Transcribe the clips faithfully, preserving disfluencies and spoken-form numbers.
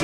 Peixe!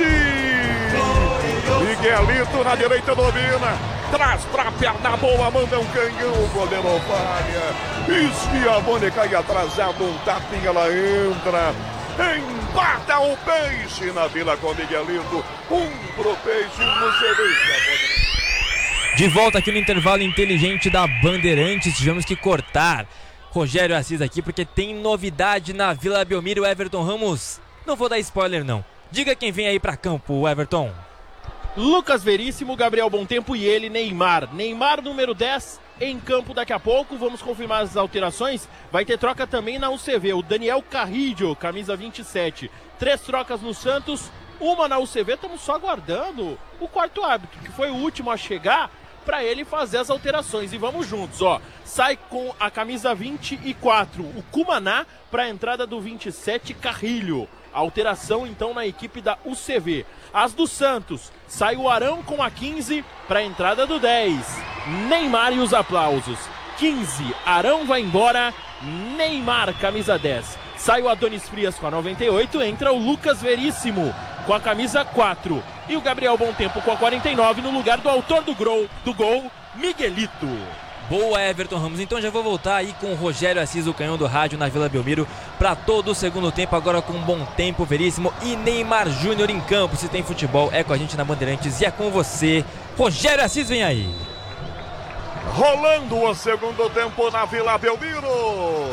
Miguelito na direita domina. Traz pra perna boa, manda um canhão, o goleiro falha. Schiavone cai atrasado, um tapinha, ela entra. Empata o Peixe na Vila com Miguelito. Um pro Peixe, um no Schiavone. De volta aqui no intervalo inteligente da Bandeirantes, tivemos que cortar Rogério Assis aqui porque tem novidade na Vila Belmiro. Everton Ramos, não vou dar spoiler não. Diga quem vem aí pra campo, Everton. Lucas Veríssimo, Gabriel Bontempo e ele, Neymar. Neymar, número dez, em campo daqui a pouco. Vamos confirmar as alterações. Vai ter troca também na U C V. O Daniel Carrillo, camisa vinte e sete. Três trocas no Santos, uma na U C V. Estamos só aguardando o quarto árbitro, que foi o último a chegar, para ele fazer as alterações. E vamos juntos, ó. Sai com a camisa vinte e quatro, o Cumaná, para a entrada do vinte e sete, Carrilho. Alteração então na equipe da U C V. As do Santos, sai o Arão com a quinze para a entrada do dez. Neymar e os aplausos. quinze, Arão vai embora, Neymar, camisa dez. Sai o Adonis Frias com a noventa e oito, entra o Lucas Veríssimo com a camisa quatro. E o Gabriel Bontempo com a quarenta e nove no lugar do autor do gol, do gol, Miguelito. Boa, Everton Ramos. Então já vou voltar aí com o Rogério Assis, o canhão do rádio na Vila Belmiro, para todo o segundo tempo, agora com Bontempo, Veríssimo e Neymar Júnior em campo. Se tem futebol, é com a gente na Bandeirantes e é com você. Rogério Assis, vem aí. Rolando o segundo tempo na Vila Belmiro.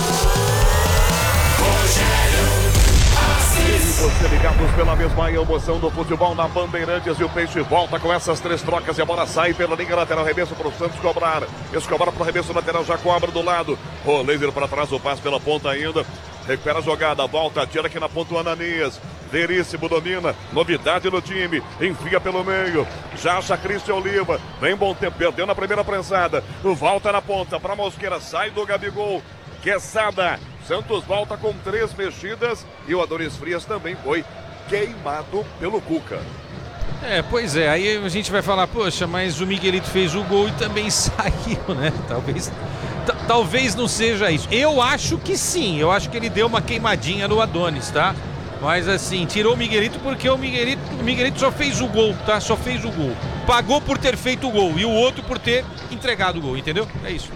Você ligados pela mesma emoção do futebol na Bandeirantes, e o Peixe volta com essas três trocas e a bola sai pela linha lateral, arremesso para o Santos cobrar. Escobar para o arremesso lateral, já cobra do lado. O laser para trás, o passe pela ponta ainda. Recupera a jogada, volta, tira aqui na ponta o Ananias. Veríssimo domina, novidade no time, enfia pelo meio. Já acha Cristian Oliva, vem Bontempo, perdeu na primeira prensada. Volta na ponta para Mosqueira, sai do Gabigol. Quesada. Santos volta com três mexidas e o Adonis Frias também foi queimado pelo Cuca. É, pois é, aí a gente vai falar, poxa, mas o Miguelito fez o gol e também saiu, né? Talvez, talvez não seja isso. Eu acho que sim, eu acho que ele deu uma queimadinha no Adonis, tá? Mas assim, tirou o Miguelito porque o Miguelito, o Miguelito só fez o gol, tá? Só fez o gol. Pagou por ter feito o gol e o outro por ter entregado o gol, entendeu? É isso.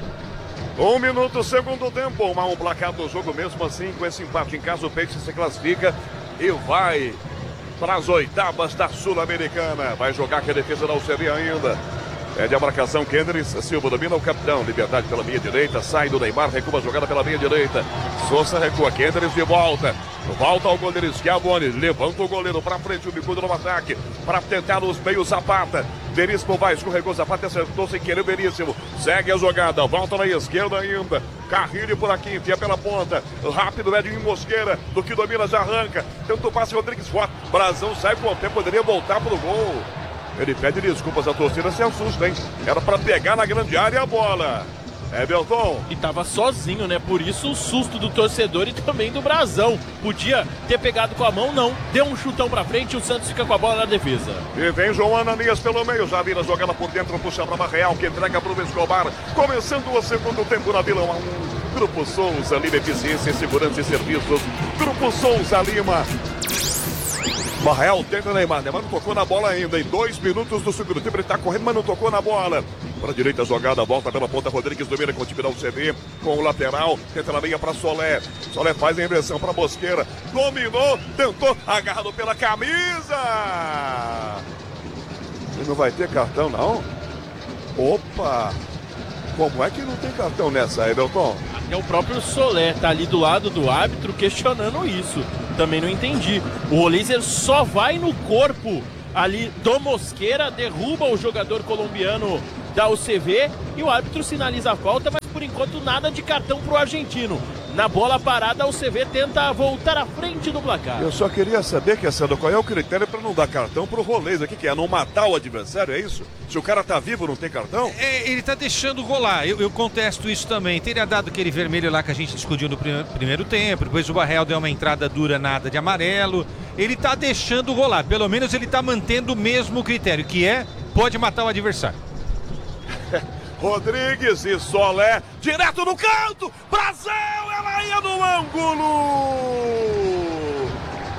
Um minuto, segundo tempo, um um placar do jogo mesmo assim, com esse empate em casa, o Peixe se classifica e vai para as oitavas da Sul-Americana. Vai jogar com a defesa da U C V ainda. É de a marcação, Kendrick Silva domina o capitão, liberdade pela meia direita, sai do Neymar, recua a jogada pela meia direita. Souza recua, Kendrick de volta. Volta ao goleiro Schiavone, levanta o goleiro para frente, o bicudo no ataque, para tentar os meios, Zapata. Veríssimo vai, escorregou, Zapata acertou sem querer, Veríssimo. Segue a jogada, volta na esquerda ainda. Carrilho por aqui, enfia pela ponta. Rápido, Edinho Mosqueira, do que domina, já arranca. Tenta o passe, Rodrigues fora. Brazão sai com o tempo, poderia voltar pro gol. Ele pede desculpas, a torcida se assusta, hein? Era para pegar na grande área a bola. É, Belton. E tava sozinho, né? Por isso o susto do torcedor e também do Brazão. Podia ter pegado com a mão, não. Deu um chutão pra frente e o Santos fica com a bola na defesa. E vem João Ananias pelo meio. Já vira jogada por dentro, puxa pra Real, que entrega pro Escobar. Começando o segundo tempo na Vila um. Grupo Souza Lima, eficiência, segurança e serviços. Grupo Souza Lima. Barreal tenta Neymar, Neymar não tocou na bola ainda, em dois minutos do segundo tempo ele tá correndo, mas não tocou na bola. Para a direita a jogada, volta pela ponta, Rodrigues domina com o time da U C V, com o lateral, tenta na meia para Solé, Solé faz a inversão para Mosqueira, dominou, tentou, agarrado pela camisa. E não vai ter cartão não? Opa! Como é que não tem cartão nessa, Everton? Até o próprio Solé tá ali do lado do árbitro questionando isso. Também não entendi. O Oliver só vai no corpo ali do Mosqueira, derruba o jogador colombiano da U C V e o árbitro sinaliza a falta, mas por enquanto nada de cartão pro argentino. Na bola parada, a U C V tenta voltar à frente do placar. Eu só queria saber, Cassandra, qual é o critério para não dar cartão pro Rolês aqui, que é não matar o adversário, é isso? Se o cara tá vivo, não tem cartão? É, ele tá deixando rolar, eu, eu contesto isso também. Teria dado aquele vermelho lá que a gente discutiu no primeiro, primeiro tempo, depois o Barreal deu uma entrada dura, nada de amarelo. Ele tá deixando rolar, pelo menos ele tá mantendo o mesmo critério, que é, pode matar o adversário. Rodrigues e Solé, direto no canto, Brasil, ela ia no ângulo.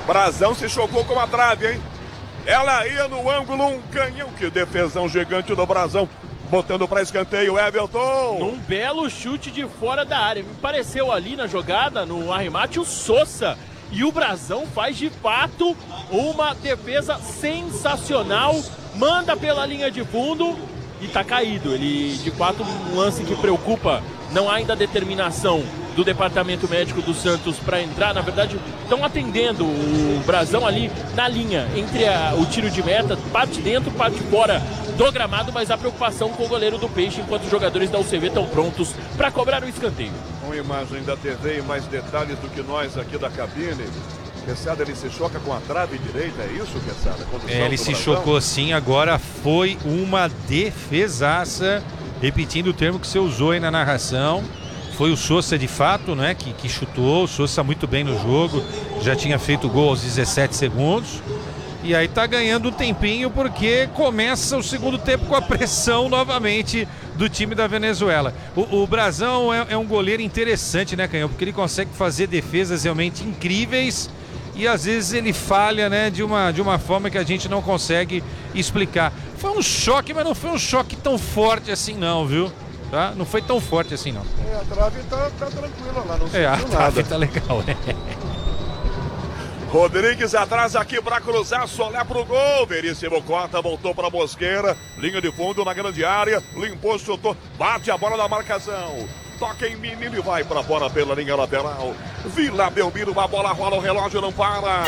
Brazão se chocou com a trave, hein? Ela ia no ângulo, um canhão. Que defesão gigante do Brazão. Botando para escanteio, Everton. Num belo chute de fora da área. Me pareceu ali na jogada, no arremate, o Sousa. E o Brazão faz de fato uma defesa sensacional. Manda pela linha de fundo e tá caído. Ele, de fato, um lance que preocupa. Não há ainda determinação do departamento médico do Santos para entrar. Na verdade, estão atendendo o Brazão ali na linha, entre a, o tiro de meta, parte dentro, parte fora do gramado, mas a preocupação com o goleiro do Peixe, enquanto os jogadores da U C V estão prontos para cobrar o escanteio. Com imagem da T V e mais detalhes do que nós aqui da cabine. Quesada, ele se choca com a trave direita, é isso, Quesada? É, ele se chocou sim, agora foi uma defesaça, repetindo o termo que você usou aí na narração. Foi o Sousa de fato, né, que, que chutou. O Sousa muito bem no jogo, já tinha feito gol aos dezessete segundos. E aí tá ganhando um tempinho porque começa o segundo tempo com a pressão novamente do time da Venezuela. O, o Brazão é, é um goleiro interessante, né, Canhão? Porque ele consegue fazer defesas realmente incríveis e às vezes ele falha, né, de uma, de uma forma que a gente não consegue explicar. Foi um choque, mas não foi um choque tão forte assim não, viu? Tá? Não foi tão forte assim não. É, a trave tá, tá tranquila lá, não É, a sentiu trave nada. tá legal, né? Rodrigues atrás aqui para cruzar, Solé pro gol. Veríssimo corta, voltou para Mosqueira. Linha de fundo na grande área. Limpou, chutou, bate a bola na marcação. Toca em Menino e vai para fora pela linha lateral. Vila Belmiro, uma bola rola, o relógio não para.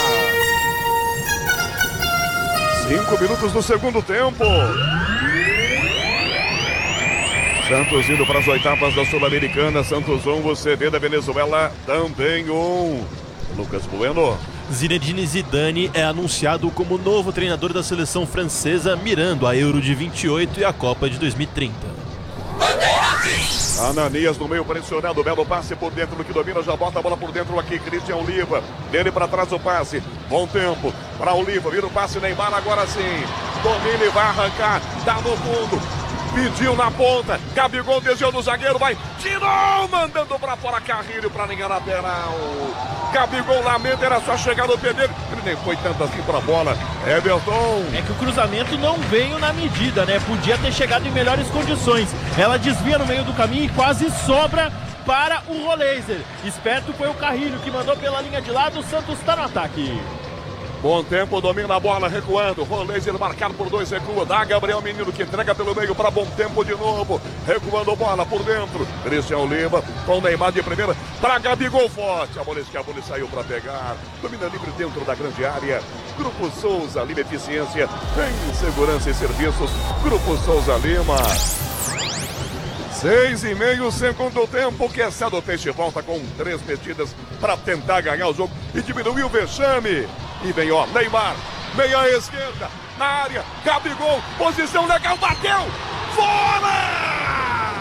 Cinco minutos do segundo tempo. Santos indo para as oitavas da Sul-Americana. Santos um, U C V da Venezuela também um. Lucas Bueno. Zinedine Zidane é anunciado como novo treinador da seleção francesa, mirando a Euro de vinte e oito e a Copa de dois mil e trinta. Ananias no meio pressionado, belo passe por dentro do que domina, já bota a bola por dentro aqui, Christian Oliva, dele para trás o passe, bom tempo para Oliva, vira o passe, Neymar agora sim, domina e vai arrancar, dá no fundo, pediu na ponta, Gabigol desceu do zagueiro, vai, tirou, mandando para fora, Carrilho para ninguém lateral. Gabigol lamenta, era só chegar no pé dele, ele nem foi tanto assim para a bola. Everton. É que o cruzamento não veio na medida, né? Podia ter chegado em melhores condições. Ela desvia no meio do caminho e quase sobra para o Roleiser. Esperto foi o Carrilho que mandou pela linha de lado, o Santos está no ataque. Bom tempo, domina a bola, recuando. Roleiser marcado por dois, recua. Dá Gabriel Menino que entrega pelo meio para Bom Tempo de novo. Recuando a bola por dentro. Christian Oliva com o Neymar de primeira. Para Gabigol forte. A bola escapou, ele saiu para pegar. Domina livre dentro da grande área. Grupo Souza Lima Eficiência. Em segurança e serviços. Grupo Souza Lima. Seis e meio, segundo tempo. Quesada, o Peixe volta com três metidas para tentar ganhar o jogo e diminuir o vexame. E vem, ó, Neymar, meia esquerda, na área, Gabigol, posição legal, bateu, fora!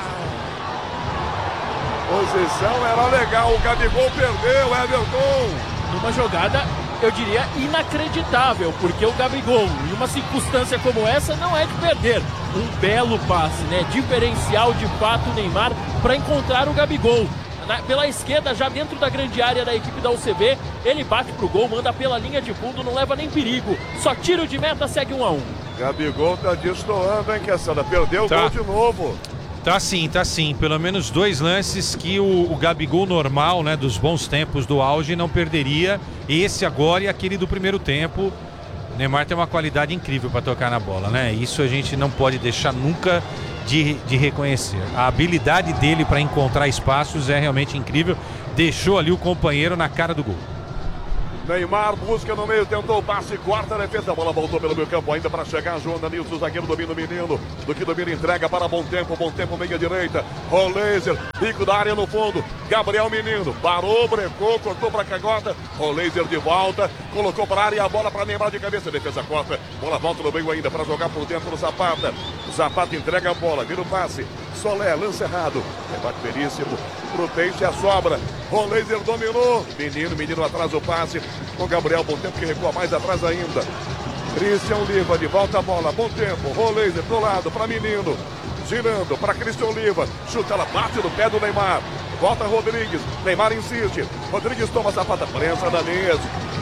Posição era legal, o Gabigol perdeu, Everton. Numa jogada, eu diria, inacreditável, porque o Gabigol, em uma circunstância como essa, não é de perder. Um belo passe, né? Diferencial de fato, Neymar, para encontrar o Gabigol. Na, pela esquerda, já dentro da grande área da equipe da U C V, ele bate pro gol, manda pela linha de fundo, não leva nem perigo. Só tiro de meta, segue um a um. Gabigol tá destoando, hein, Quesada? Perdeu o Tá. gol de novo. Tá sim, tá sim. Pelo menos dois lances que o, o Gabigol normal, né, dos bons tempos do auge, não perderia. Esse agora e aquele do primeiro tempo. O Neymar tem uma qualidade incrível para tocar na bola, né? Isso a gente não pode deixar nunca de, de reconhecer. A habilidade dele para encontrar espaços é realmente incrível. Deixou ali o companheiro na cara do gol. Neymar busca no meio, tentou o passe, quarta defesa, a bola voltou pelo meio campo ainda para chegar, João Danilson, zagueiro domina o menino, do que domina entrega para Bom Tempo, Bom Tempo meia direita, Roleiser, bico da área no fundo, Gabriel Menino, parou, brecou, cortou para Cagota, Roleiser de volta, colocou para a área, a bola para Neymar de cabeça, defesa corta, bola volta no meio ainda para jogar por dentro do Zapata, o Zapata entrega a bola, vira o passe, Solé, lance errado, rebate veríssimo, pro Peixe a sobra, Roleiser dominou, menino, menino atrás o passe, com Gabriel, Bom Tempo que recua mais atrás ainda. Christian Oliva de volta a bola, Bom Tempo, Roleiser pro lado, para menino, girando para Christian Oliva, chuta, ela bate no pé do Neymar, volta Rodrigues, Neymar insiste, Rodrigues toma a Zapata, prensa Danês,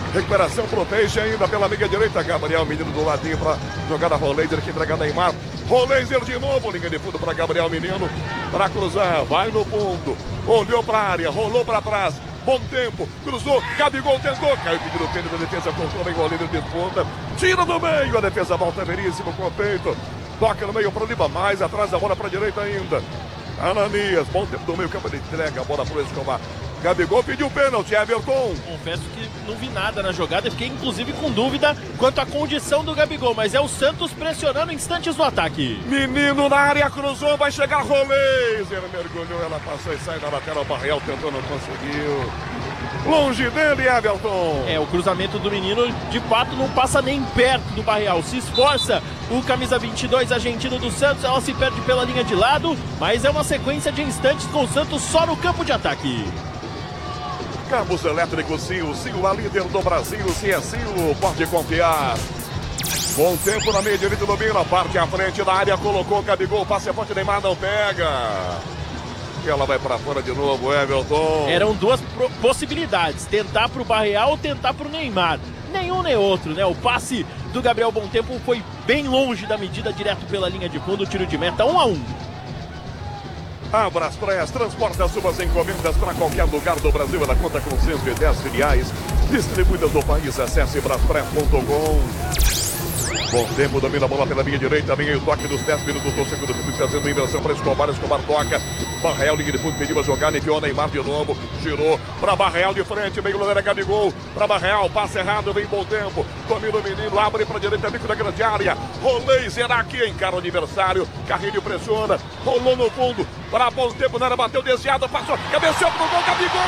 Recuperação pro Peixe ainda pela amiga direita. Gabriel, menino do ladinho pra jogar a Roleiser que entrega Neymar. Roleiser de novo, linha de fundo pra Gabriel, menino. Pra cruzar, vai no fundo. Olhou pra área, rolou pra trás. Bom tempo, cruzou, Gabigol tentou. Caiu pedindo o pênalti da defesa, controle bem o goleiro de ponta. Tira do meio, a defesa volta Veríssimo com o peito. Toca no meio para Lima, mais atrás da bola para a direita ainda. Ananias, bom tempo do meio campo, ele entrega a bola para o Escobar. Gabigol pediu pênalti, Everton. Confesso que não vi nada na jogada e fiquei inclusive com dúvida quanto à condição do Gabigol, mas é o Santos pressionando instantes do ataque. Menino na área, cruzou, vai chegar Roleiser, mergulhou, ela passou e sai da lateral, Barreal tentou, não conseguiu. Longe dele, Everton. É, o cruzamento do menino de fato não passa nem perto do Barreal. Se esforça o camisa vinte e dois argentino do Santos, ela se perde pela linha de lado, mas é uma sequência de instantes com o Santos só no campo de ataque. Cabos elétricos Sil, Sil, a líder do Brasil, se é Sil, pode confiar. Bom tempo na meia direita do Mina, parte à frente da área, colocou o Gabigol, passe a ponte, Neymar não pega. E ela vai para fora de novo, Everton. Eram duas possibilidades, tentar pro Barreal ou tentar pro Neymar. Nenhum nem outro, né? O passe do Gabriel Bom Tempo foi bem longe da medida, direto pela linha de fundo, tiro de meta, um a um. Abra as praias, transporta as suas encomendas para qualquer lugar do Brasil. Ela conta com cento e dez filiais distribuídas no país. Acesse braspraias ponto com. Bom tempo, domina a bola pela linha direita. Vem aí o toque dos dez minutos do segundo tempo, fazendo inversão para Escobar. Escobar toca. Barreal, linha de fundo, pediu a jogar. Enfiou Neymar de novo. Girou para Barreal de frente. Meio goleiro Gabigol. Para Barreal, passe errado. Vem bom tempo. Domina o menino. Abre para a direita, bico da grande área. Roleiser aqui, encara o adversário. Carrinho pressiona. Rolou no fundo. Para bom tempo, não era, bateu desviado. Passou. Cabeceou pro gol. Gabigol.